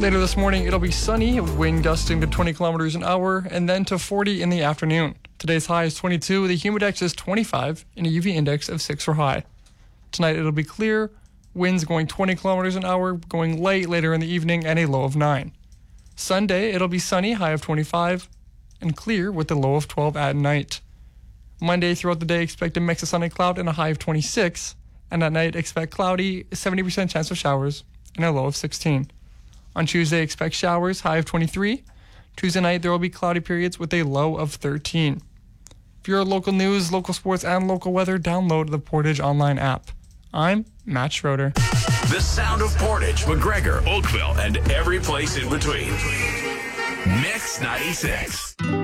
Later this morning, it'll be sunny, wind gusting to 20 kilometers an hour, and then to 40 in the afternoon. Today's high is 22, the humidex is 25, and a UV index of 6 for high. Tonight, it'll be clear, winds going 20 kilometers an hour, going light later in the evening, and a low of 9. Sunday, it'll be sunny, high of 25, and clear with a low of 12 at night. Monday, throughout the day, expect a mix of sun and cloud and a high of 26, and at night, expect cloudy, 70% chance of showers, and a low of 16. On Tuesday, expect showers, high of 23. Tuesday night, there will be cloudy periods with a low of 13. For your local news, local sports, and local weather, download the Portage Online app. I'm Matt Schroeder. The sound of Portage, McGregor, Oakville, and every place in between. Mix 96.